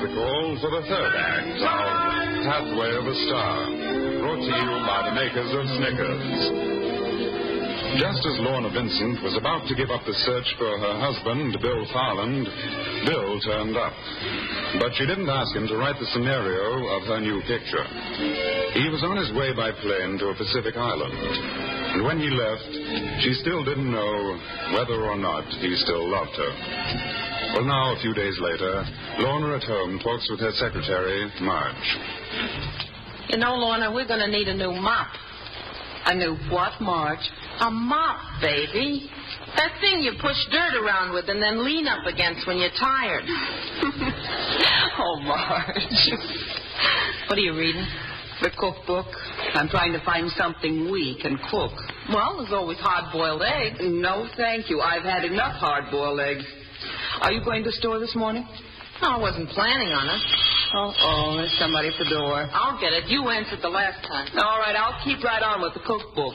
musical for the third act of Pathway of a Star, brought to you by the makers of Snickers. Just as Lorna Vincent was about to give up the search for her husband, Bill Farland, Bill turned up. But she didn't ask him to write the scenario of her new picture. He was on his way by plane to a Pacific island. And when he left, she still didn't know whether or not he still loved her. Well, now, a few days later, Lorna at home talks with her secretary, Marge. You know, Lorna, we're going to need a new mop. A new what, Marge? A mop, baby. That thing you push dirt around with and then lean up against when you're tired. Oh, Marge. What are you reading? The cookbook. I'm trying to find something we can cook. Well, there's always hard-boiled eggs. No, thank you. I've had enough hard-boiled eggs. Are you going to the store this morning? No, I wasn't planning on it. Oh, there's somebody at the door. I'll get it. You answered the last time. All right, I'll keep right on with the cookbook.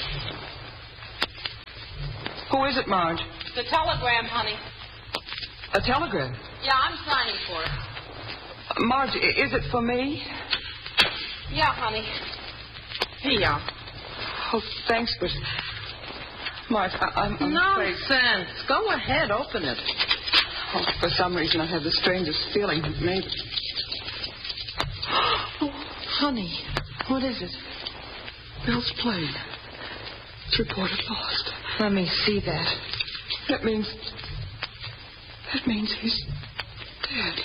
Who is it, Marge? The telegram, honey. A telegram? Yeah, I'm signing for it. Marge, is it for me? Yeah, honey. Here you are. Oh, thanks, but... Marge, I'm afraid... Nonsense. Go ahead, open it. Oh, for some reason, I have the strangest feeling. Maybe... Oh, honey, what is it? Bill's plane. It's reported lost. Let me see that. That means he's dead.